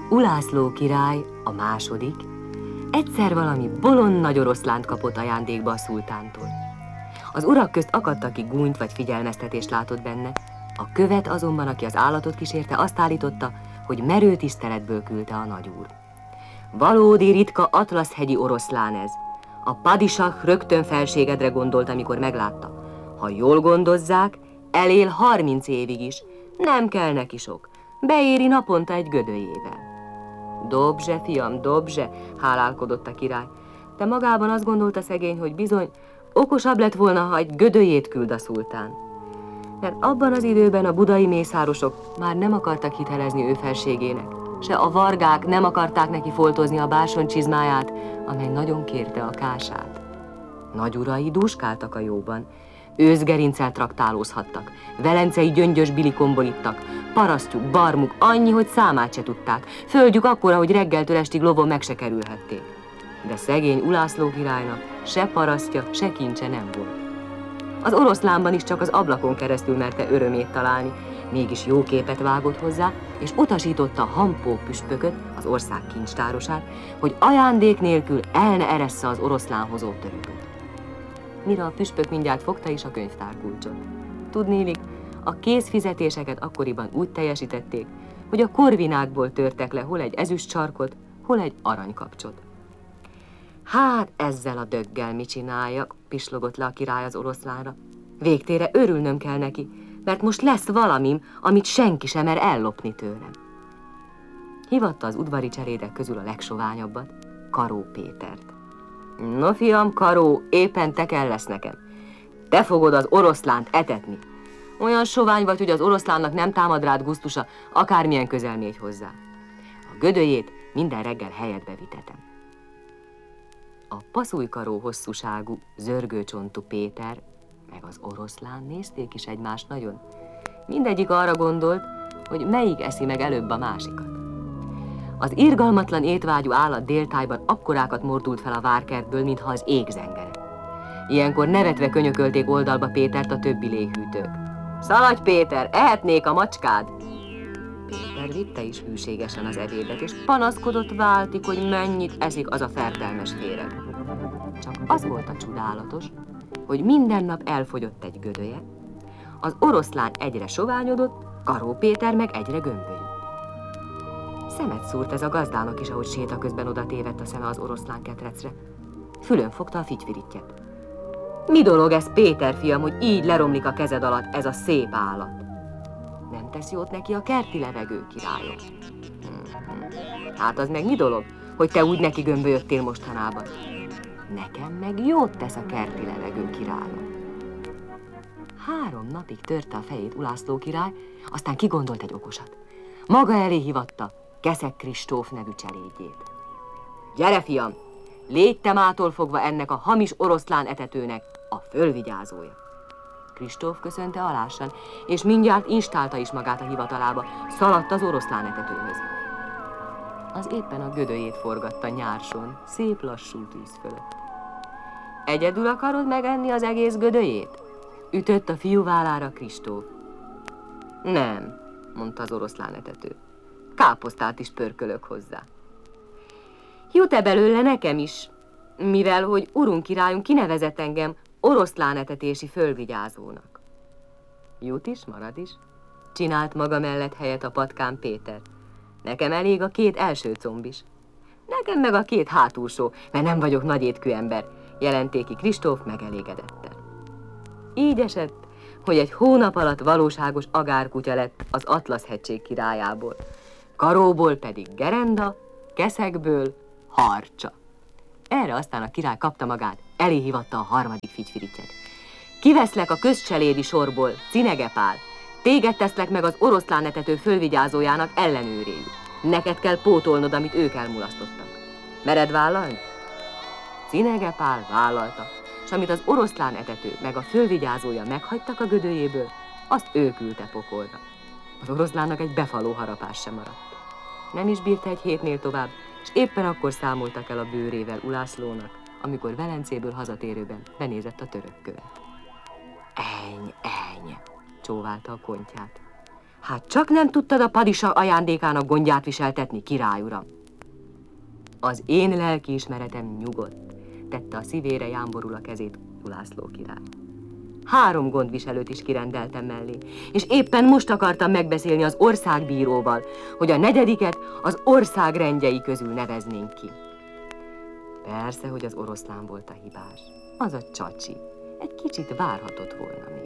Ulászló király, a második, egyszer valami bolond nagy oroszlánt kapott ajándékba a szultántól. Az urak közt akadt, aki gúnyt vagy figyelmeztetést látott benne, a követ azonban, aki az állatot kísérte, azt állította, hogy merő tiszteletből küldte a nagyúr. Valódi ritka atlaszhegyi oroszlán ez. A padisah rögtön felségedre gondolt, amikor meglátta. Ha jól gondozzák, elél 30 évig is. Nem kell neki sok. Beéri naponta egy gödöjével. Dobzse, fiam, dobzse, hálálkodott a király. De magában azt gondolta szegény, hogy bizony okosabb lett volna, ha egy gödöjét küld a szultán. Mert abban az időben a budai mészárosok már nem akartak hitelezni ő felségének, se a vargák nem akarták neki foltozni a bársony csizmáját, amely nagyon kérte a kását. Nagyurai dúskáltak a jóban, őszgerinccel traktálózhattak, velencei gyöngyös bilikomból ittak, parasztjuk, barmuk annyi, hogy számát se tudták, földjük akkora, hogy reggeltől estig lovon meg se kerülhették. De szegény Ulászló királynak se parasztja, se kincse nem volt. Az oroszlánban is csak az ablakon keresztül merte örömét találni, mégis jó képet vágott hozzá, és utasította Hampó püspököt, az ország kincstárosát, hogy ajándék nélkül el ne eressze az oroszlánhozó törököt. Mire a püspök mindjárt fogta is a könyvtárkulcsot. Tudnélik, a készfizetéseket akkoriban úgy teljesítették, hogy a korvinákból törtek le hol egy ezüst sarkot, hol egy aranykapcsot. Hát ezzel a döggel mit csináljak, pislogott le a király az oroszlánra. Végtére örülnöm kell neki, mert most lesz valamim, amit senki sem mer ellopni tőlem. Hívatta az udvari cselédek közül a legsoványabbat, Karó Pétert. No fiam, Karó, éppen te kell lesz nekem. Te fogod az oroszlánt etetni. Olyan sovány vagy, hogy az oroszlánnak nem támad rád gusztusa, akármilyen közel mégy hozzá. A gödöjét minden reggel helyedbe vitetem. A paszújkaró hosszúságú, zörgőcsontú Péter meg az oroszlán nézték is egymást nagyon. Mindegyik arra gondolt, hogy melyik eszi meg előbb a másikat. Az irgalmatlan étvágyú állat déltájban akkorákat mordult fel a várkertből, mintha az ég zengene. Ilyenkor nevetve könyökölték oldalba Pétert a többi léhűtők. Szaladj, Péter, ehetnék a macskád! Péter vitte is hűségesen az ebédet, és panaszkodott váltig, hogy mennyit eszik az a fertelmes féreg. Csak az volt a csodálatos, hogy minden nap elfogyott egy gödöje, az oroszlán egyre soványodott, Karó Péter meg egyre gömbölyült. Szemet szúrt ez a gazdának is, ahogy séta közben oda tévedt a szeme az oroszlán ketrecre. Fülön fogta a fityfirityet. Mi dolog ez, Péter fiam, hogy így leromlik a kezed alatt ez a szép állat? Nem tesz jót neki a kerti levegő, királyom? Hát az meg mi dolog, hogy te úgy neki gömbölyöttél mostanában? Nekem meg jót tesz a kerti levegő, királyom. 3 napig törte a fejét Ulászló király, aztán kigondolt egy okosat. Maga elé hívatta Keszeg Kristóf nevű cselédjét. Gyere, fiam, légy te mától fogva ennek a hamis oroszlán etetőnek a fölvigyázója. Kristóf köszönte alásan, és mindjárt instálta is magát a hivatalába, szaladt az oroszlán etetőhöz. Az éppen a gödöjét forgatta nyárson, szép lassú tűz fölött. Egyedül akarod megenni az egész gödöjét? Ütött a fiú vállára Kristóf. Nem, mondta az oroszlán etető. Káposztát is pörkölök hozzá. Jut-e belőle nekem is, mivel hogy urunk királyunk kinevezett engem oroszlán etetési fölvigyázónak. Jut is, marad is. Csinált maga mellett helyet a patkán Péter. Nekem elég a 2 első comb is. Nekem meg a 2 hátulsó, mert nem vagyok nagy étkű ember, jelenték ki Kristóf megelégedetten. Így esett, hogy egy hónap alatt valóságos agárkutya lett az Atlasz-hegység királyából. Karóból pedig gerenda, Keszegből harcsa. Erre aztán a király kapta magát, eléhívatta a 3. fityfirityet. Kiveszlek a közcselédi sorból, Cinege Pál, téged teszlek meg az oroszlán etető fölvigyázójának ellenőréül. Neked kell pótolnod, amit ők elmulasztottak. Mered vállalni? Cinege Pál vállalta, és amit az oroszlán etető meg a fölvigyázója meghagytak a gödöjéből, azt ő küldte pokolra. Az oroszlánnak egy befaló harapás sem maradt. Nem is bírta egy hétnél tovább, és éppen akkor számoltak el a bőrével Ulászlónak, amikor Velencéből hazatérőben benézett a török követ. Eny, csóválta a kontyát. Hát csak nem tudtad a padisa ajándékának gondját viseltetni, király uram. Az én lelkiismeretem nyugodt, tette a szívére jámborul a kezét Ulászló király. 3 gondviselőt is kirendeltem mellé, és éppen most akartam megbeszélni az országbíróval, hogy a 4. az ország rendjei közül neveznénk ki. Persze, hogy az oroszlán volt a hibás. Az a csacsi. Egy kicsit várhatott volna még.